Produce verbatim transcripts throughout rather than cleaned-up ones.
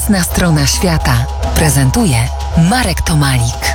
Jasna strona świata prezentuje Marek Tomalik.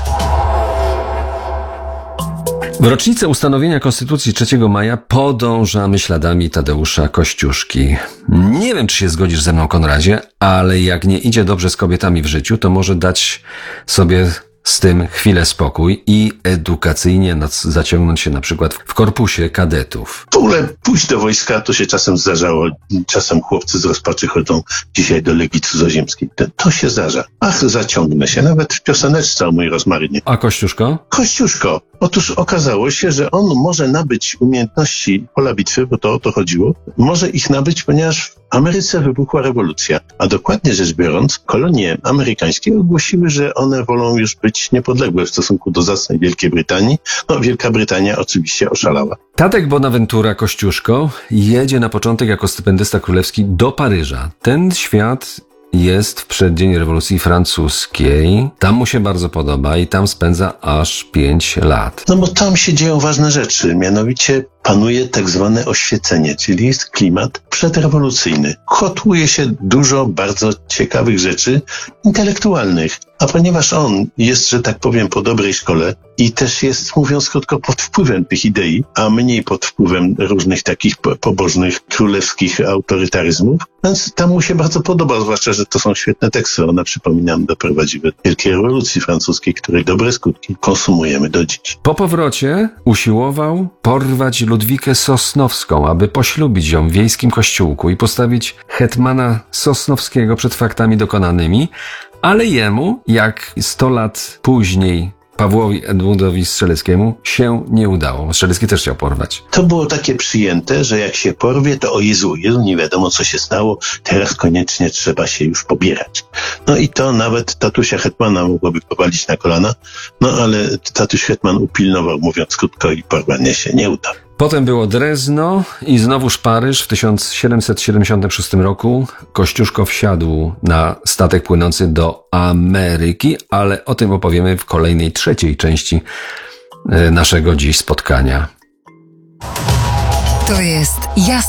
W rocznicę ustanowienia Konstytucji trzeciego maja podążamy śladami Tadeusza Kościuszki. Nie wiem, czy się zgodzisz ze mną, Konradzie, ale jak nie idzie dobrze z kobietami w życiu, to może dać sobie z tym chwilę spokój i edukacyjnie zaciągnąć się na przykład w korpusie kadetów. W ogóle pójść do wojska to się czasem zdarzało. Czasem chłopcy z rozpaczy chodzą dzisiaj do Legii Cudzoziemskiej. To, to się zdarza. Ach, zaciągnę się. Nawet w pioseneczce o mój rozmarynie. A Kościuszko? Kościuszko. Otóż okazało się, że on może nabyć umiejętności pola bitwy, bo to o to chodziło. Może ich nabyć, ponieważ w Ameryce wybuchła rewolucja. A dokładnie rzecz biorąc, kolonie amerykańskie ogłosiły, że one wolą już być niepodległe w stosunku do zacnej Wielkiej Brytanii. No, Wielka Brytania oczywiście oszalała. Tadek Bonaventura Kościuszko jedzie na początek jako stypendysta królewski do Paryża. Ten świat jest w przeddzień rewolucji francuskiej. Tam mu się bardzo podoba i tam spędza aż pięć lat. No bo tam się dzieją ważne rzeczy, mianowicie panuje tak zwane oświecenie, czyli jest klimat przedrewolucyjny. Kotłuje się dużo bardzo ciekawych rzeczy intelektualnych. A ponieważ on jest, że tak powiem, po dobrej szkole i też jest, mówiąc krótko, pod wpływem tych idei, a mniej pod wpływem różnych takich pobożnych, królewskich autorytaryzmów, więc tam mu się bardzo podoba, zwłaszcza, że to są świetne teksty. One, przypominam, doprowadziły do wielkiej rewolucji francuskiej, której dobre skutki konsumujemy do dziś. Po powrocie usiłował porwać Ludwikę Sosnowską, aby poślubić ją w wiejskim kościółku i postawić hetmana Sosnowskiego przed faktami dokonanymi, ale jemu, jak sto lat później Pawłowi Edmundowi Strzeleckiemu, się nie udało. Strzelecki też chciał porwać. To było takie przyjęte, że jak się porwie, to o Jezu, Jezu, nie wiadomo co się stało, teraz koniecznie trzeba się już pobierać. No i to nawet tatusia hetmana mogłoby powalić na kolana, no ale tatuś hetman upilnował, mówiąc krótko, i porwanie się nie udało. Potem było Drezno i znowuż Paryż. W tysiąc siedemset siedemdziesiątym szóstym roku Kościuszko wsiadł na statek płynący do Ameryki, ale o tym opowiemy w kolejnej, trzeciej części naszego dziś spotkania. To jest Jasna